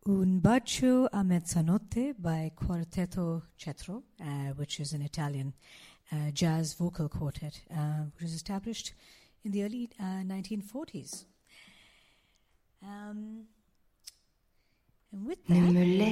Un bacio a mezzanotte by Quartetto Cetro, which is an Italian jazz vocal quartet, which was established in the early 1940s. And with that,